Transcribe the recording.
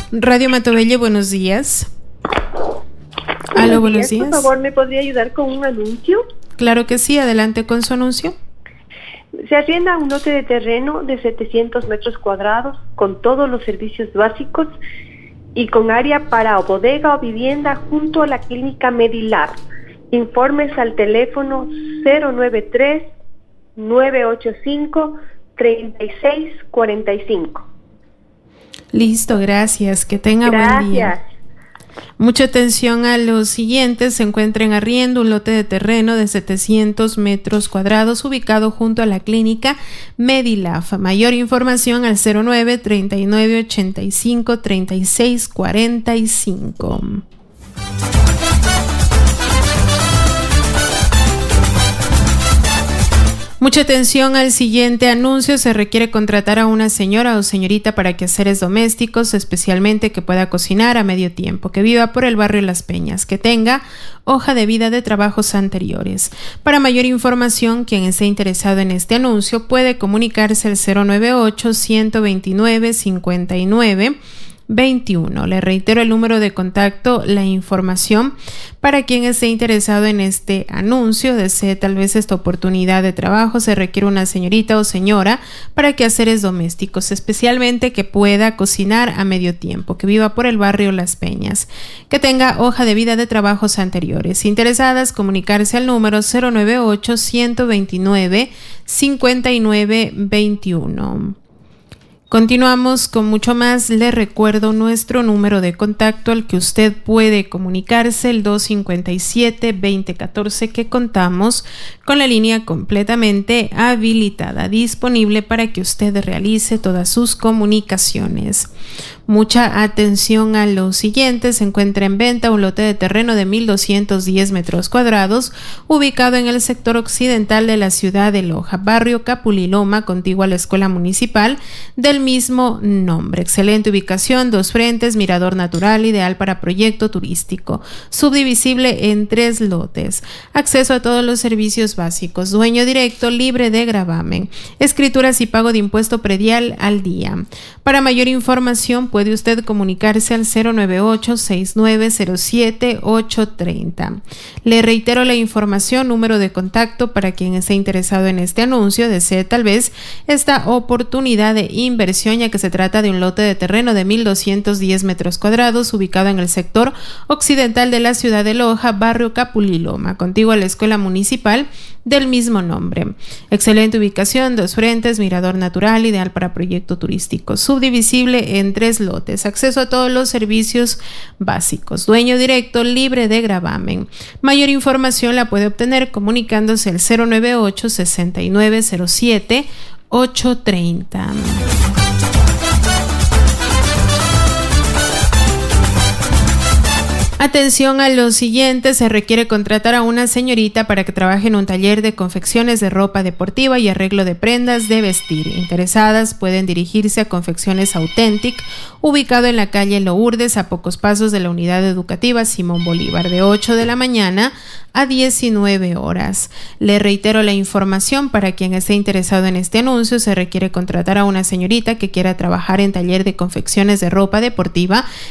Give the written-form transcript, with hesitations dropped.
Radio Matobelle, buenos días. Aló, buenos días. Por favor, ¿me podría ayudar con un anuncio? Claro que sí, adelante con su anuncio. Se arrienda un lote de terreno de 700 metros cuadrados con todos los servicios básicos y con área para bodega o vivienda junto a la clínica Medilar. Informes al teléfono 093-985-3645. Listo, gracias. Que tenga buen día. Mucha atención a los siguientes. Se encuentra en arriendo un lote de terreno de 700 metros cuadrados ubicado junto a la clínica Medilaf. Mayor información al 09-39-85-3645. Mucha atención al siguiente anuncio. Se requiere contratar a una señora o señorita para quehaceres domésticos, especialmente que pueda cocinar a medio tiempo, que viva por el barrio Las Peñas, que tenga hoja de vida de trabajos anteriores. Para mayor información, quien esté interesado en este anuncio puede comunicarse al 098-129-5921. Le reitero el número de contacto, la información para quien esté interesado en este anuncio, desee tal vez esta oportunidad de trabajo. Se requiere una señorita o señora para quehaceres domésticos, especialmente que pueda cocinar a medio tiempo, que viva por el barrio Las Peñas, que tenga hoja de vida de trabajos anteriores. Interesadas, comunicarse al número 098-129-5921. Continuamos con mucho más. Le recuerdo nuestro número de contacto al que usted puede comunicarse, el 257-2014, que contamos con la línea completamente habilitada, disponible para que usted realice todas sus comunicaciones. Mucha atención a lo siguiente. Se encuentra en venta un lote de terreno de 1.210 metros cuadrados ubicado en el sector occidental de la ciudad de Loja, barrio Capuliloma, contiguo a la escuela municipal del mismo nombre. Excelente ubicación, 2 frentes, mirador natural, ideal para proyecto turístico, subdivisible en 3 lotes, acceso a todos los servicios básicos, dueño directo, libre de gravamen, escrituras y pago de impuesto predial al día. Para mayor información puede usted comunicarse al 098-6907-830. Le reitero la información, número de contacto para quien esté interesado en este anuncio, desee tal vez esta oportunidad de inversión, ya que se trata de un lote de terreno de 1.210 metros cuadrados ubicado en el sector occidental de la ciudad de Loja, barrio Capuliloma, contiguo a la escuela municipal del mismo nombre. Excelente ubicación, 2 frentes, mirador natural, ideal para proyecto turístico, subdivisible en 3 lotes, acceso a todos los servicios básicos, dueño directo, libre de gravamen. Mayor información la puede obtener comunicándose al 098-6907-830. Atención a lo siguiente. Se requiere contratar a una señorita para que trabaje en un taller de confecciones de ropa deportiva y arreglo de prendas de vestir. Interesadas pueden dirigirse a Confecciones Authentic, ubicado en la calle Lourdes, a pocos pasos de la unidad educativa Simón Bolívar, de 8 de la mañana a 19 horas. Le reitero la información para quien esté interesado en este anuncio. Se requiere contratar a una señorita que quiera trabajar en taller de confecciones de ropa deportiva